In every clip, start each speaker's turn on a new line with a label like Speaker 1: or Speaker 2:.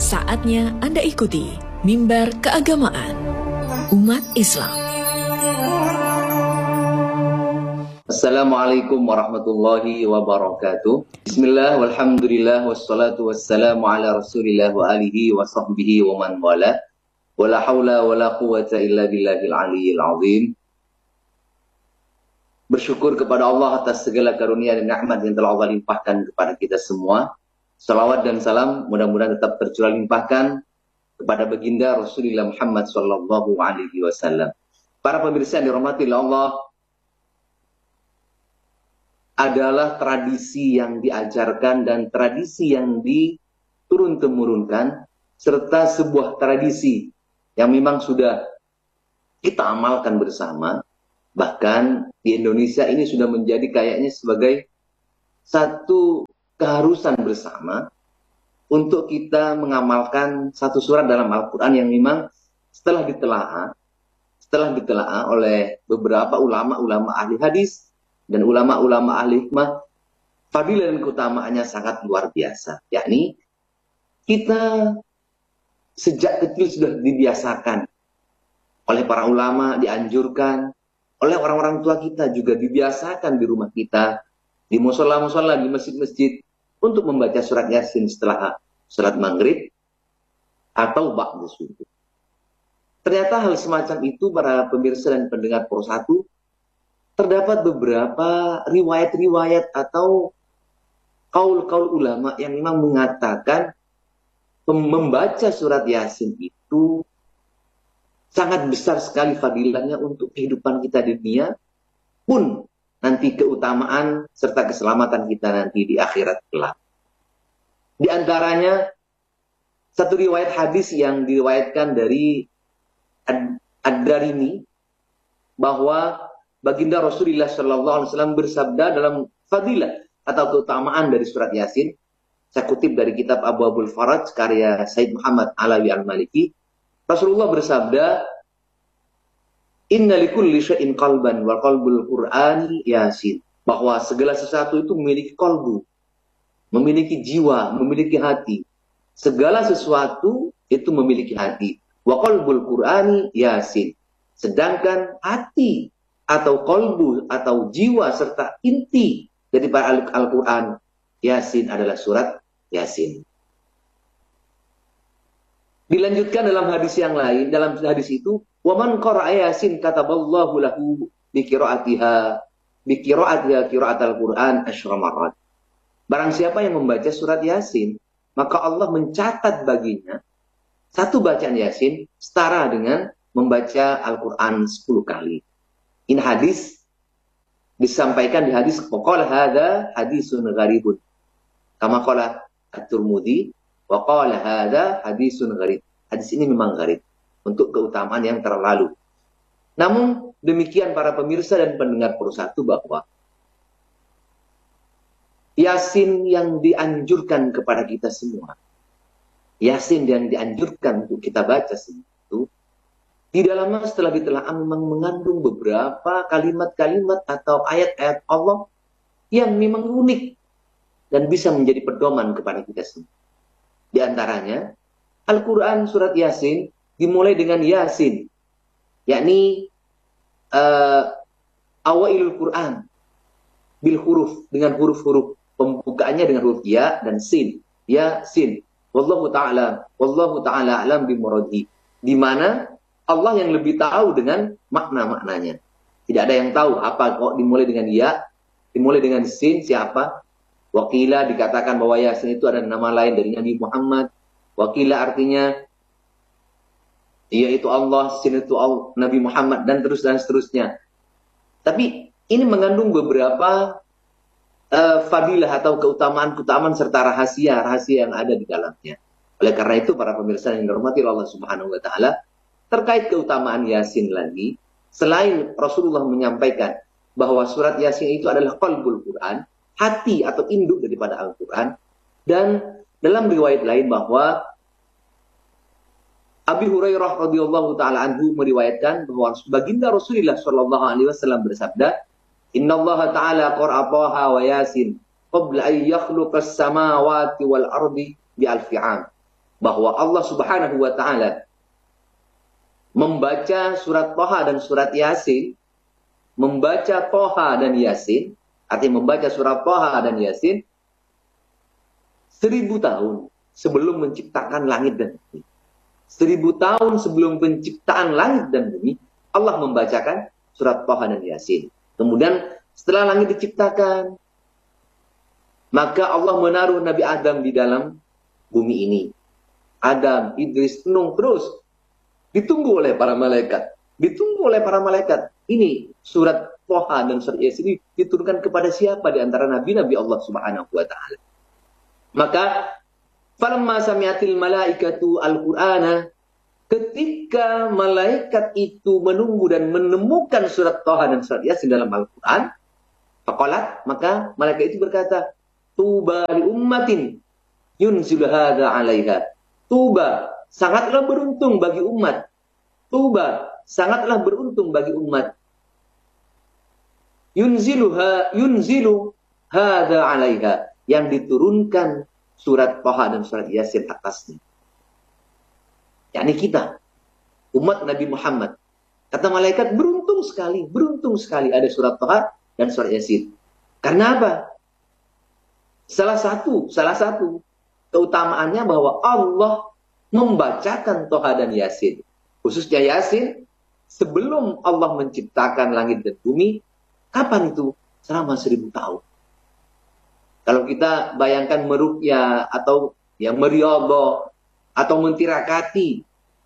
Speaker 1: Saatnya Anda ikuti Mimbar Keagamaan Umat Islam.
Speaker 2: Assalamualaikum warahmatullahi wabarakatuh. Bismillah, walhamdulillah, wassalatu wassalamu ala rasulillah wa alihi wa sahbihi wa man wala. Wa la hawla wa la quwata illa billahil aliyyil azim. Bersyukur kepada Allah atas segala karunia dan nikmat yang telah Allah limpahkan kepada kita semua. Salawat dan salam mudah-mudahan tetap tercurah limpahkan kepada baginda Rasulullah Muhammad sallallahu alaihi wasallam. Para pemirsa yang dirahmati oleh Allah, adalah tradisi yang diajarkan dan tradisi yang diturun-temurunkan, serta sebuah tradisi yang memang sudah kita amalkan bersama. Bahkan di Indonesia ini sudah menjadi kayaknya sebagai satu keharusan bersama untuk kita mengamalkan satu surat dalam Al-Quran yang memang setelah ditelaah oleh beberapa ulama-ulama ahli hadis dan ulama-ulama ahli hikmah, fadilah dan keutamaannya sangat luar biasa. Yakni kita sejak kecil sudah dibiasakan oleh para ulama, dianjurkan oleh orang-orang tua kita, juga dibiasakan di rumah kita, di musola-musola, di masjid-masjid, untuk membaca surat Yasin setelah surat Maghrib atau ba'da subuh. Ternyata hal semacam itu, para pemirsa dan pendengar Pro1, terdapat beberapa riwayat-riwayat atau kaul-kaul ulama yang memang mengatakan membaca surat Yasin itu sangat besar sekali fadilahnya untuk kehidupan kita di dunia, pun nanti keutamaan serta keselamatan kita nanti di akhirat kelak. Di antaranya satu riwayat hadis yang diriwayatkan dari Ad-Darimi, bahwa baginda Rasulullah SAW bersabda dalam fadilah atau keutamaan dari surat Yasin. Saya kutip dari kitab Abwaabul Faraj karya Said Muhammad Alawi Al-Maliki. Rasulullah bersabda, "Inna likulli syai'in qalban wa qalbul Qur'ani Yasin." Bahwa segala sesuatu itu memiliki kalbu, memiliki jiwa, memiliki hati. Segala sesuatu itu memiliki hati. Wa qalbul Qur'ani Yasin. Sedangkan hati atau kolbu atau jiwa serta inti daripada Al-Quran Yasin adalah surat Yasin. Dilanjutkan dalam hadis yang lain, dalam hadis itu, wa man qara'a Yasin kataballahu lahu bi qira'atiha qira'atal Quran asyra marrat. Barang siapa yang membaca surat Yasin, maka Allah mencatat baginya satu bacaan Yasin setara dengan membaca Al-Quran 10 kali. Ini hadis disampaikan di hadis qala hadza hadisun gharibun. Kama qala At-Tirmidzi wa qala hadza hadisun gharib. Hadis ini memang gharib untuk keutamaan yang terlalu. Namun demikian para pemirsa dan pendengar Pro1, bahwa Yasin yang dianjurkan kepada kita semua, Yasin yang dianjurkan untuk kita baca semua itu, di dalamnya setelah ditelaah memang mengandung beberapa kalimat-kalimat atau ayat-ayat Allah yang memang unik dan bisa menjadi pedoman kepada kita semua. Di antaranya, Al-Quran surat Yasin dimulai dengan Yasin, yakni awailul Quran bil huruf, dengan huruf-huruf, pembukaannya dengan huruf ya dan sin. Yasin. Wallahu ta'ala alam bimuradi. Di mana Allah yang lebih tahu dengan makna-maknanya. Tidak ada yang tahu apa kok dimulai dengan ya, dimulai dengan sin, siapa. Wakila dikatakan bahwa Yasin itu ada nama lain dari Nabi Muhammad. Wakila artinya yaitu Allah, sin itu Allah, Nabi Muhammad, dan seterusnya. Tapi ini mengandung beberapa fadilah atau keutamaan serta rahasia yang ada di dalamnya. Oleh karena itu para pemirsa yang dirahmati Allah Subhanahu wa taala, terkait keutamaan Yasin lagi, selain Rasulullah menyampaikan bahwa surat Yasin itu adalah qalbul Quran, hati atau induk daripada Al-Quran, dan dalam riwayat lain bahwa Abi Hurairah radhiyallahu taala anhu meriwayatkan bahwa baginda Rasulullah sallallahu alaihi wasallam bersabda, "Innallaha ta'ala qara'a Taha wa Yasin qabla an yakhluqas samawati wal ardi bi alfi 'am." bahwa Allah Subhanahu wa taala membaca surat Thaha dan surat Yasin, membaca Thaha dan Yasin, artinya membaca surat Thaha dan Yasin 1000 tahun sebelum menciptakan langit dan bumi. 1000 tahun sebelum penciptaan langit dan bumi, Allah membacakan surat Thaha dan Yasin. Kemudian setelah langit diciptakan, maka Allah menaruh Nabi Adam di dalam bumi ini. Adam, Idris, Nuh, terus ditunggu oleh para malaikat. Ditunggu oleh para malaikat. Ini surat Thaha dan surat Yasin diturunkan kepada siapa di antara nabi-nabi Allah Subhanahu wa taala. Maka falamma sami'atil malaikatu al-Qur'ana, ketika malaikat itu menunggu dan menemukan surat Thaha dan surat Yasin dalam Al-Qur'an, faqalat, maka malaikat itu berkata, tuba li ummatin yunzilu hadza 'alaiha. Tuba, sangatlah beruntung bagi umat. Tuba, sangatlah beruntung bagi umat. Yunzilu hadza 'alaiha, yang diturunkan surat Thaha dan surat Yasin atasnya. Yakni kita, umat Nabi Muhammad. Kata malaikat, beruntung sekali ada surat Thaha dan surat Yasin. Karena apa? Salah satu keutamaannya bahwa Allah membacakan Thaha dan Yasin. Khususnya Yasin, sebelum Allah menciptakan langit dan bumi. Kapan itu? Selama 1000 tahun. Kalau kita bayangkan meruqyah atau yang meriyadhah atau mentirakati,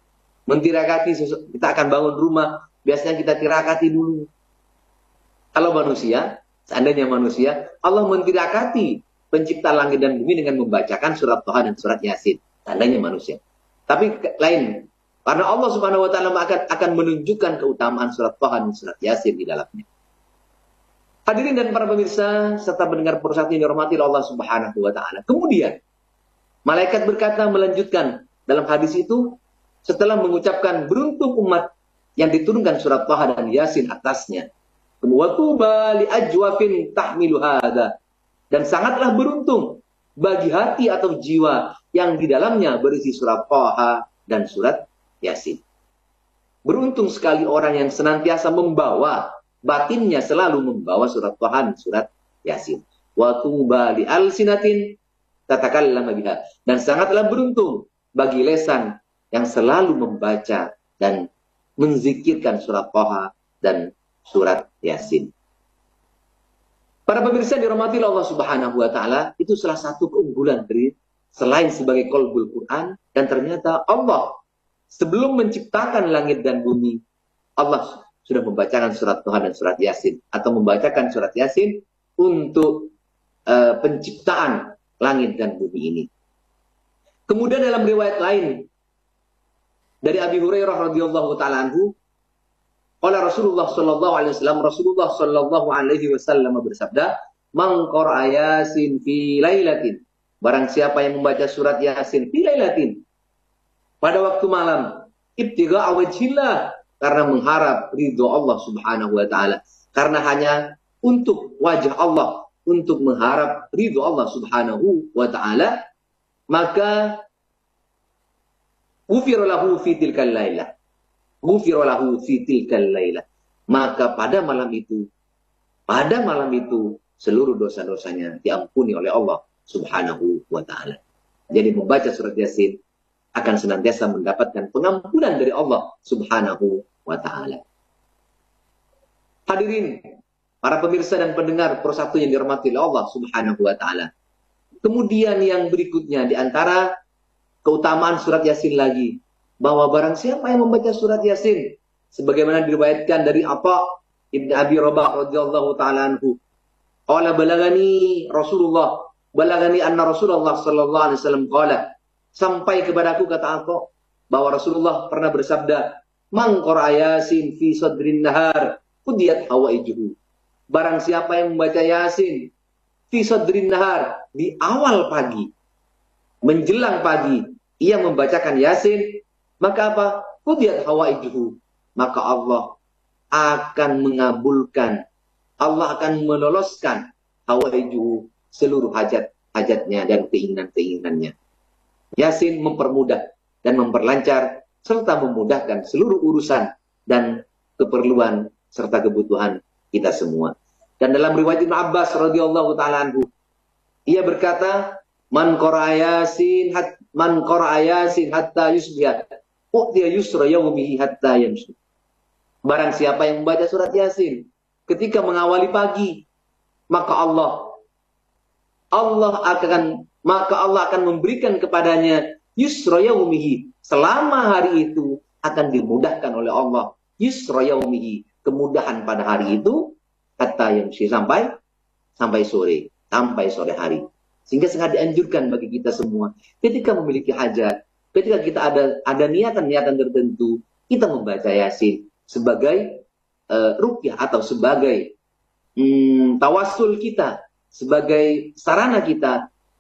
Speaker 2: kita akan bangun rumah, biasanya kita tirakati dulu. Kalau manusia, seandainya manusia, Allah mentirakati pencipta langit dan bumi dengan membacakan surat Thaha dan surat Yasin. Seandainya manusia. Tapi lain, karena Allah Subhanahu wa taala akan menunjukkan keutamaan surat Thaha dan surat Yasin di dalamnya. Hadirin dan para pemirsa serta pendengar persatu yang dihormati Allah Subhanahu wa taala. Kemudian malaikat berkata melanjutkan dalam hadis itu, setelah mengucapkan beruntung umat yang diturunkan surat Thaha dan Yasin atasnya. Wa tuba li ajwafin tahmilu hadza, dan sangatlah beruntung bagi hati atau jiwa yang di dalamnya berisi surat Thaha dan surat Yasin. Beruntung sekali orang yang senantiasa membawa, batinnya selalu membawa surat Thaha dan surat Yasin. Wa tuba li alsinatin tatakallama biha, dan sangatlah beruntung bagi lesan yang selalu membaca dan menzikirkan surat Thaha dan surat Yasin. Para pemirsa dirahmati Allah Subhanahu wa taala, itu salah satu keunggulan dari selain sebagai qalbul Quran, dan ternyata Allah sebelum menciptakan langit dan bumi, Allah sudah membacakan surat Thaha dan surat Yasin, atau membacakan surat Yasin untuk penciptaan langit dan bumi ini. Kemudian dalam riwayat lain dari Abi Hurairah radhiyallahu taala anhu, qala Rasulullah sallallahu alaihi wasallam bersabda, "Man qara'a Yasin fi lailatin." Barang siapa yang membaca surat Yasin fi lailatin, pada waktu malam, ibtigha'a wajhillah, karena mengharap ridho Allah Subhanahu wa taala, karena hanya untuk wajah Allah, untuk mengharap ridho Allah Subhanahu wa taala, maka ghufira lahu fi tilkal lailah. Ghufira lahu fi tilkal lailah. Maka pada malam itu seluruh dosa-dosanya diampuni oleh Allah Subhanahu wa taala. Jadi membaca surat Yasin akan senantiasa mendapatkan pengampunan dari Allah Subhanahu wa taala. Hadirin, para pemirsa dan pendengar persatu yang dirahmati oleh Allah Subhanahu wa taala. Kemudian yang berikutnya di antara keutamaan surat Yasin lagi, bahwa barang siapa yang membaca surat Yasin sebagaimana diriwayatkan dari Atha Ibn Abi Rabah radhiyallahu taala anhu, qala balagani anna Rasulullah sallallahu alaihi wasallam qala, sampai kepadaku, kata Atha, bahwa Rasulullah pernah bersabda, man qara'a Yasin fi sadrin nahar qudiyat hawaijuhu. Barang siapa yang membaca Yasin fi sadrin nahar, di awal pagi, menjelang pagi, ia membacakan Yasin, maka apa? Qudiyat hawaijuhu. Maka Allah akan mengabulkan, Allah akan meloloskan hawaijuhu, seluruh hajat-hajatnya dan keinginan-keinginannya. Yasin mempermudah dan memperlancar serta memudahkan seluruh urusan dan keperluan serta kebutuhan kita semua. Dan dalam riwayat Ibnu Abbas radhiyallahu taala anhu, ia berkata, man qara'a yasin hatta yusbiha u'tiya yusra yaumihi hatta yamshi. Barang siapa yang membaca surat Yasin ketika mengawali pagi, maka Allah akan memberikan kepadanya yusra yaumihi, selama hari itu akan dimudahkan oleh Allah. Yusra yaumihi, kemudahan pada hari itu, hatta yamshi, sampai sore hari. Sehingga sangat dianjurkan bagi kita semua ketika memiliki hajat, ketika kita ada niatan-niatan tertentu, kita membaca Yasin sebagai ruqyah atau sebagai tawassul kita, sebagai sarana kita